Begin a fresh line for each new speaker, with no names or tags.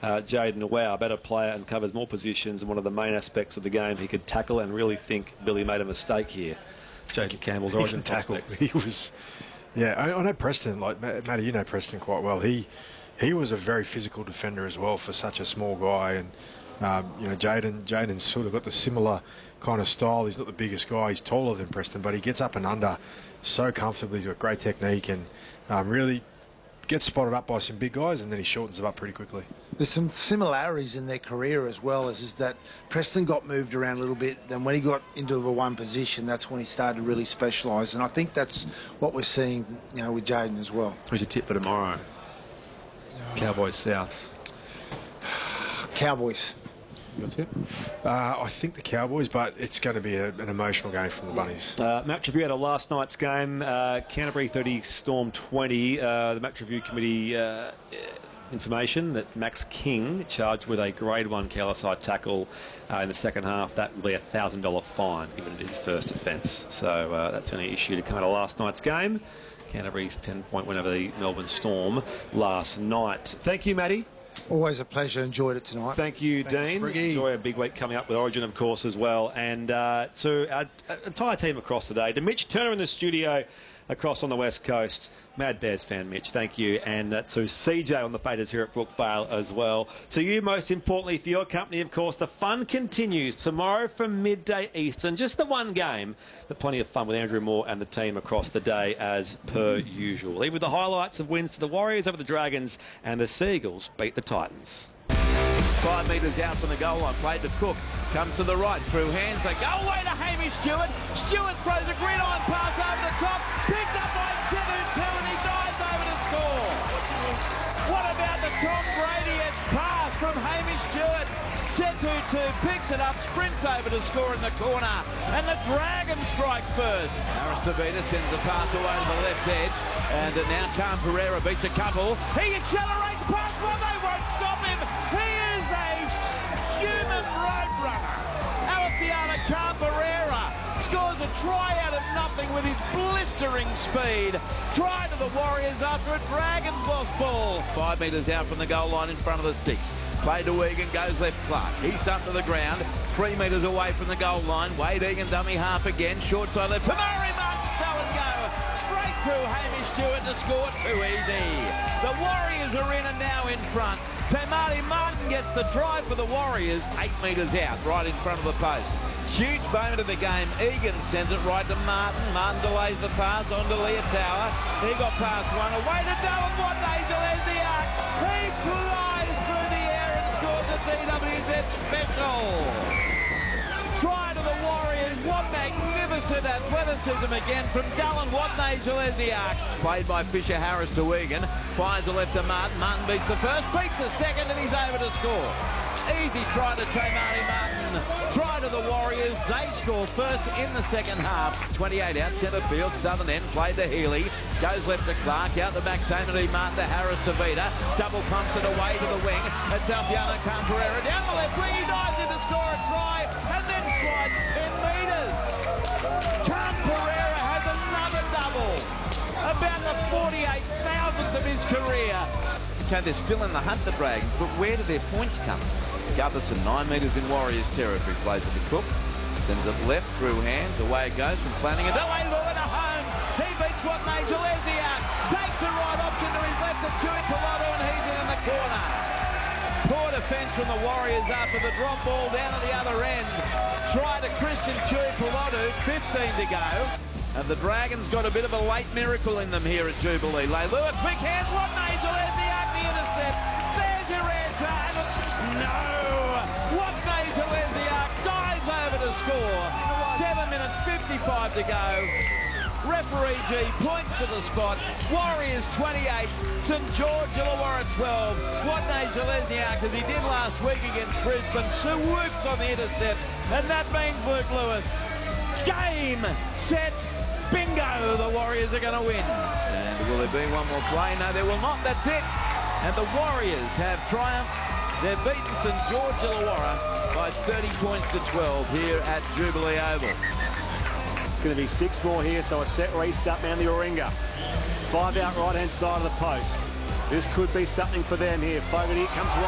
Jayden Wow, a better player and covers more positions, and one of the main aspects of the game, he could tackle, and really think Billy made a mistake here. Jayden Campbell's origin prospects.
He was, yeah, I know Preston, like Matty, you know Preston quite well. He was a very physical defender as well for such a small guy, and you know, Jayden's sort of got the similar kind of style. He's not the biggest guy, he's taller than Preston, but he gets up and under so comfortably. He's got great technique and really gets spotted up by some big guys, and then he shortens them up pretty quickly.
There's some similarities in their career as well, is that Preston got moved around a little bit. Then when he got into the one position, that's when he started to really specialise. And I think that's what we're seeing, you know, with Jayden as well.
Who's your tip for tomorrow? Cowboys Souths.
Cowboys.
Your tip?
I think the Cowboys, but it's going to be an emotional game from the Bunnies.
Match review out of last night's game. Canterbury 30, Storm 20. The match review committee information that Max King charged with a grade 1 careless side tackle in the second half. That will be a $1,000 fine, given it his first offence. So that's the only issue to come out of last night's game. Canterbury's 10-point win over the Melbourne Storm last night. Thank you, Matty.
Always a pleasure. Enjoyed it tonight.
Thank you,
Thanks,
Dean.
Spriggy.
Enjoy a big week coming up with Origin, of course, as well. And to our entire team across today, to Mitch Turner in the studio across on the West Coast. Mad Bears fan, Mitch, thank you. And to CJ on the faders here at Brookvale as well. To you, most importantly, for your company, of course, the fun continues tomorrow from midday Eastern. Just the one game, but plenty of fun with Andrew Moore and the team across the day as per usual. Leave with the highlights of wins to the Warriors over the Dragons, and the Seagulls beat the Titans.
5 metres out from the goal line, played to Cook, comes to the right, through hands, they go away to Hamish Stewart. Stewart throws a gridiron pass over the top, picked up by Setu, and he dives over to score. What about the Tom Brady-esque pass from Hamish Stewart? Setu picks it up, sprints over to score in the corner, and the Dragons strike first. Harris Tavita sends the pass away to the left edge, and now Khan Pereira beats a couple. He accelerates past one, they won't stop him. He is a human roadrunner. Alefiana Khan Pereira scores a try out of nothing with his blistering speed. Try to the Warriors after a Dragons lost ball. 5 metres out from the goal line in front of the sticks. Play to Egan, goes left Clark. He's dumped to the ground, 3 metres away from the goal line. Wade Egan dummy half again, short side left. Tamari Martin show and go. Straight through Hamish Stewart to score, too easy. The Warriors are in and now in front. Tamari Martin gets the try for the Warriors, 8 metres out, right in front of the post. Huge moment of the game. Egan sends it right to Martin. Martin delays the pass on to Leotower. He got past one. Away to Dylan Watney, delays the arc. He flies through the air and scores a DWZ special. Try to the Warriors. What magnificent athleticism again from Dylan Watney, Jalesiak. Played by Fisher Harris to Egan. Fires the left to Martin. Martin beats the first, beats the second, and he's over to score. Easy try to Tamari Martin. Try to the Warriors. They score first in the second half. 28 out centre field. Southern end played to Healy. Goes left to Clark. Out the back Tamari Martin to Harris to Vida. Double pumps it away to the wing. That's Alfiano Camperera. Down the left wing. He dives in to score a try and then slides 10 metres. Camperera has another double. About the 48,000th of his career. Okay, they're still in the hunt, the Dragons, but where do their points come? Gutherson, 9 metres in Warriors territory, plays it to Cook, sends it left through hands, away it goes from Flanagan, away Lewin at home, he beats Watney, Jalesiak, takes the right option to his left to Tui Piloto, and he's in the corner. Poor defence from the Warriors after the drop ball down at the other end. Try to Christian Tui Piloto, 15 to go. And the Dragons got a bit of a late miracle in them here at Jubilee. Leilua, quick hand, Watney, Jalesiak, the intercept. There's your answer, and it's no. Watney, Jalesiak dives over to score. 7 minutes 55 to go. Referee G points to the spot. Warriors 28, St George Illawarra 12. Watney Jalesiak, as he did last week against Brisbane, swoops on the intercept, and that means Luke Lewis. Game, set, bingo, the Warriors are going to win. And will there be one more play? No, there will not. That's it. And the Warriors have triumphed. They've beaten St George Illawarra by 30 points to 12 here at Jubilee Oval.
It's going to be 6 more here, so a set restart man the Oringa. 5 out right-hand side of the post. This could be something for them here. Fogarty comes right.